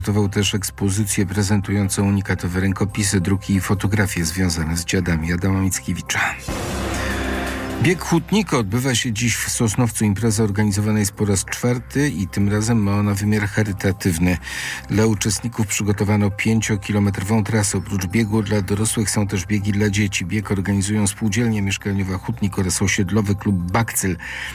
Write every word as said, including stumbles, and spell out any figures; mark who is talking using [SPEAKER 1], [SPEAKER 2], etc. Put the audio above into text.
[SPEAKER 1] Przygotował też ekspozycję prezentującą unikatowe rękopisy, druki i fotografie związane z dziadami Adama Mickiewicza. Bieg Hutnika odbywa się dziś w Sosnowcu. Impreza organizowana jest po raz czwarty i tym razem ma ona wymiar charytatywny. Dla uczestników przygotowano pięciokilometrową trasę. Oprócz biegu dla dorosłych są też biegi dla dzieci. Bieg organizują Spółdzielnia Mieszkaniowa Hutnik oraz osiedlowy klub Bakcyl.